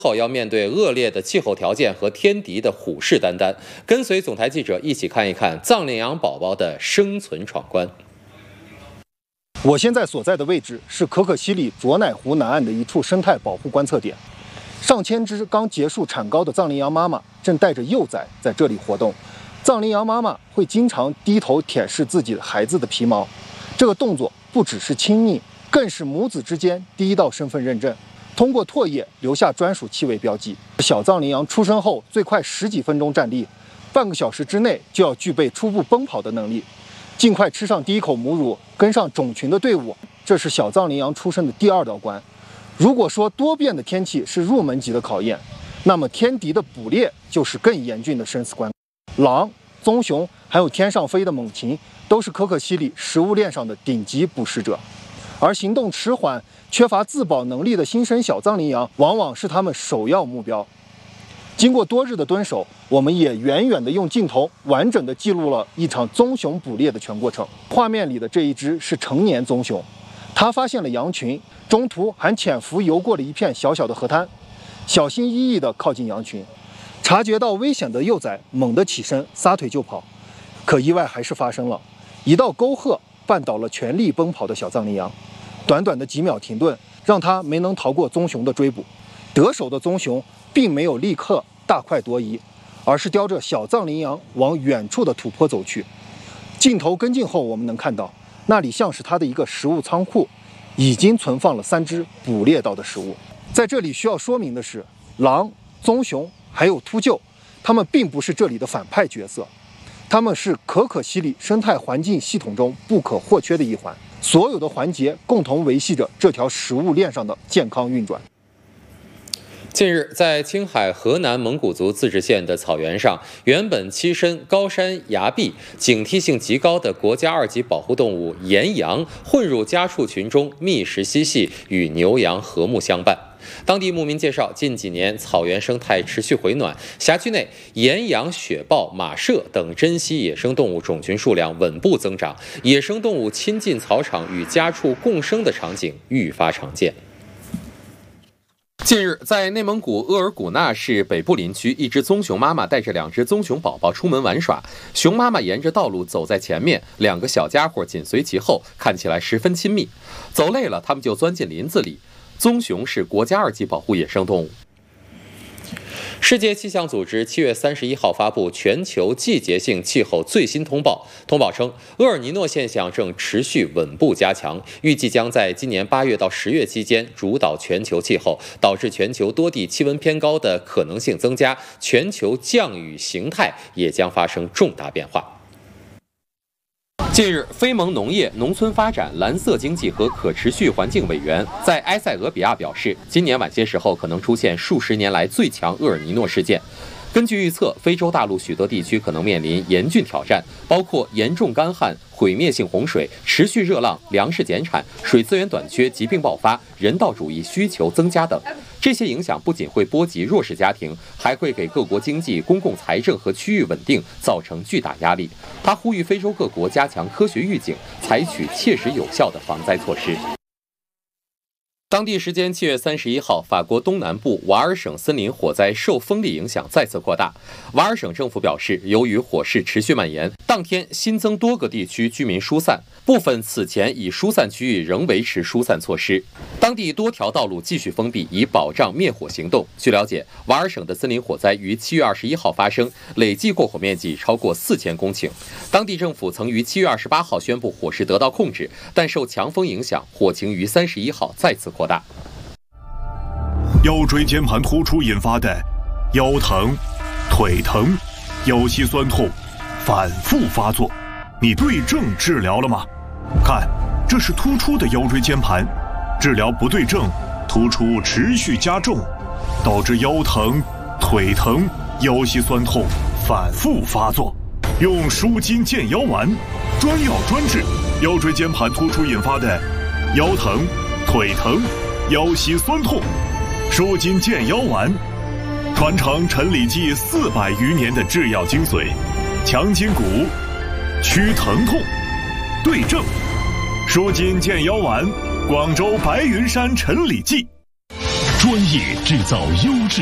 后要面对恶劣的气候条件和天敌的虎视眈眈。跟随总台记者一起看一看藏羚羊宝宝的生存闯关。 我现在所在的位置是可可西里卓乃湖南岸的一处生态保护观测点，上千只刚结束产羔的藏羚羊妈妈正带着幼崽在这里活动。藏羚羊妈妈会经常低头舔舐自己孩子的皮毛，这个动作不只是亲昵，更是母子之间第一道身份认证。通过唾液留下专属气味标记。小藏羚羊出生后最快10几分钟站立，半个小时之内就要具备初步奔跑的能力。尽快吃上第一口母乳，跟上种群的队伍，这是小藏羚羊出生的第2道关。如果说多变的天气是入门级的考验，那么天敌的捕猎就是更严峻的生死关。狼、棕熊还有天上飞的猛禽，都是可可西里食物链上的顶级捕食者。而行动迟缓、缺乏自保能力的新生小藏羚羊，往往是他们首要目标。经过多日的蹲守，我们也远远地用镜头完整地记录了一场棕熊捕猎的全过程。画面里的这一只是成年棕熊，它发现了羊群，中途还潜伏游过了一片小小的河滩，小心翼翼地靠近羊群。察觉到危险的幼崽猛地起身，撒腿就跑。可意外还是发生了，一道沟壑绊倒了全力奔跑的小藏羚羊。短短的几秒停顿，让它没能逃过棕熊的追捕。得手的棕熊并没有立刻大快朵颐，而是叼着小藏羚羊往远处的土坡走去。镜头跟进后，我们能看到那里像是它的一个食物仓库，已经存放了3只捕猎到的食物。在这里需要说明的是，狼、棕熊还有秃鹫，它们并不是这里的反派角色，它们是可可西里生态环境系统中不可或缺的一环。所有的环节共同维系着这条食物链上的健康运转。 近日，在青海河南蒙古族自治县的草原上，原本栖身高山崖壁、警惕性极高的国家2级保护动物岩羊混入家畜群中觅食嬉戏，与牛羊和睦相伴。当地牧民介绍，近几年草原生态持续回暖，辖区内岩羊、雪豹、马麝等珍稀野生动物种群数量稳步增长，野生动物亲近草场与家畜共生的场景愈发常见。近日，在内蒙古额尔古纳市北部林区，一只棕熊妈妈带着2只棕熊宝宝出门玩耍，熊妈妈沿着道路走在前面，2个小家伙紧随其后，看起来十分亲密。走累了，它们就钻进林子里。棕熊是国家2级保护野生动物。世界气象组织7月31号发布全球季节性气候最新通报。通报称，厄尔尼诺现象正持续稳步加强，预计将在今年8月到10月期间主导全球气候，导致全球多地气温偏高的可能性增加，全球降雨形态也将发生重大变化。近日，非盟农业、农村发展、蓝色经济和可持续环境委员在埃塞俄比亚表示，今年晚些时候可能出现数十年来最强厄尔尼诺事件。根据预测，非洲大陆许多地区可能面临严峻挑战，包括严重干旱、毁灭性洪水、持续热浪、粮食减产、水资源短缺、疾病爆发、人道主义需求增加等。这些影响不仅会波及弱势家庭，还会给各国经济、公共财政和区域稳定造成巨大压力。他呼吁非洲各国加强科学预警，采取切实有效的防灾措施。当地时间7月31号，法国东南部瓦尔省森林火灾受风力影响再次扩大。瓦尔省政府表示，由于火势持续蔓延，当天新增多个地区居民疏散，部分此前已疏散区域仍维持疏散措施。当地多条道路继续封闭，以保障灭火行动。据了解，瓦尔省的森林火灾于7月21号发生，累计过火面积超过4000公顷。当地政府曾于7月28号宣布火势得到控制，但受强风影响，火情于31号再次扩大。 腰椎间盘突出引发的腰疼、腿疼、腰膝酸痛反复发作，你对症治疗了吗？看，这是突出的腰椎间盘，治疗不对症，突出持续加重，导致腰疼、腿疼、腰膝酸痛反复发作。用舒筋健腰丸，专药专治腰椎间盘突出引发的腰疼、腿疼、腰膝酸痛。舒筋健腰丸，传承陈李济400余年的制药精髓，强筋骨，祛疼痛，对症。舒筋健腰丸，广州白云山陈李济。 专业制造优质